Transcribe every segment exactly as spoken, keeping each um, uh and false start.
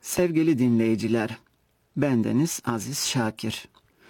Sevgili dinleyiciler, bendeniz Aziz Şakir.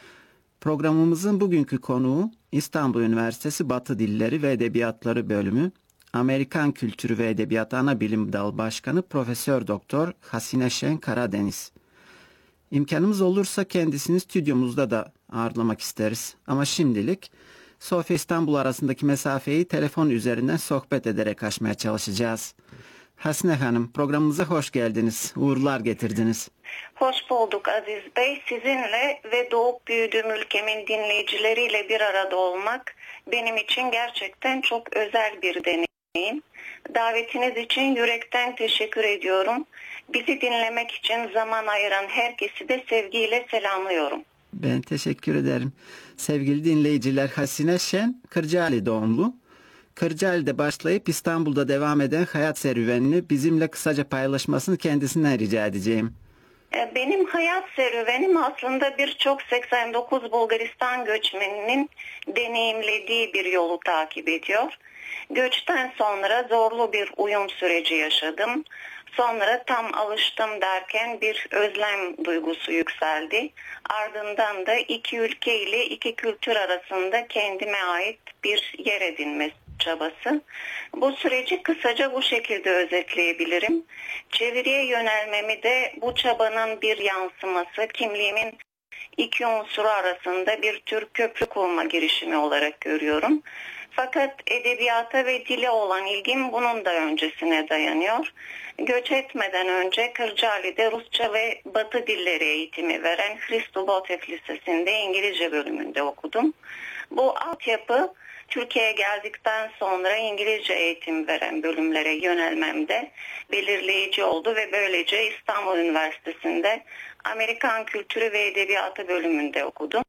Programımızın bugünkü konuğu İstanbul Üniversitesi Batı Dilleri ve Edebiyatları Bölümü Amerikan Kültürü ve Edebiyatı Anabilim Dalı Başkanı Profesör Doktor Hasine Şen Karadeniz. İmkanımız olursa kendisini stüdyomuzda da ağırlamak isteriz. Ama şimdilik Sofya İstanbul arasındaki mesafeyi telefon üzerinden sohbet ederek aşmaya çalışacağız. Hasine Hanım, programımıza hoş geldiniz. Uğurlar getirdiniz. Hoş bulduk Aziz Bey. Sizinle ve doğup büyüdüğüm ülkemin dinleyicileriyle bir arada olmak benim için gerçekten çok özel bir deneyim. Davetiniz için yürekten teşekkür ediyorum. Bizi dinlemek için zaman ayıran herkesi de sevgiyle selamlıyorum. Ben teşekkür ederim. Sevgili dinleyiciler, Hasine Şen, Kırcaali doğumlu. Kırcaali'de başlayıp İstanbul'da devam eden hayat serüvenini bizimle kısaca paylaşmasını kendisinden rica edeceğim. Benim hayat serüvenim aslında birçok seksen dokuz Bulgaristan göçmeninin deneyimlediği bir yolu takip ediyor. Göçten sonra zorlu bir uyum süreci yaşadım. Sonra tam alıştım derken bir özlem duygusu yükseldi. Ardından da iki ülke ile iki kültür arasında kendime ait bir yer edinme çabası. Bu süreci kısaca bu şekilde özetleyebilirim. Çeviriye yönelmemi de bu çabanın bir yansıması, kimliğimin iki unsuru arasında bir tür köprü kurma girişimi olarak görüyorum. Fakat edebiyata ve dile olan ilgim bunun da öncesine dayanıyor. Göç etmeden önce Kırcaali'de Rusça ve Batı dilleri eğitimi veren Hristo Botev Lisesi'nde İngilizce bölümünde okudum. Bu altyapı Türkiye'ye geldikten sonra İngilizce eğitim veren bölümlere yönelmemde belirleyici oldu ve böylece İstanbul Üniversitesi'nde Amerikan Kültürü ve Edebiyatı bölümünde okudum.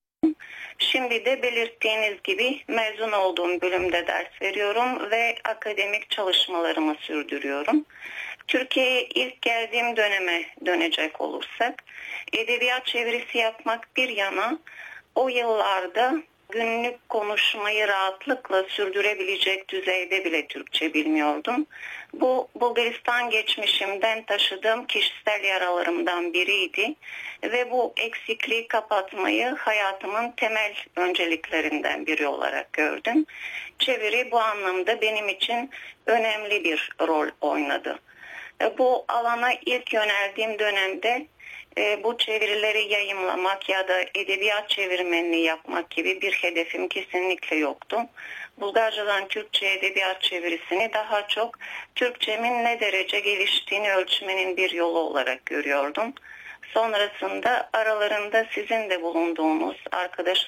Şimdi de belirttiğiniz gibi mezun olduğum bölümde ders veriyorum ve akademik çalışmalarımı sürdürüyorum. Türkiye'ye ilk geldiğim döneme dönecek olursak, edebiyat çevirisi yapmak bir yana, o yıllarda günlük konuşmayı rahatlıkla sürdürebilecek düzeyde bile Türkçe bilmiyordum. Bu Bulgaristan geçmişimden taşıdığım kişisel yaralarımdan biriydi ve bu eksikliği kapatmayı hayatımın temel önceliklerinden biri olarak gördüm. Çeviri bu anlamda benim için önemli bir rol oynadı. Bu alana ilk yöneldiğim dönemde E, bu çevirileri yayımlamak ya da edebiyat çevirmenliği yapmak gibi bir hedefim kesinlikle yoktu. Bulgarcadan Türkçe edebiyat çevirisini daha çok Türkçemin ne derece geliştiğini ölçmenin bir yolu olarak görüyordum. Sonrasında aralarında sizin de bulunduğunuz arkadaş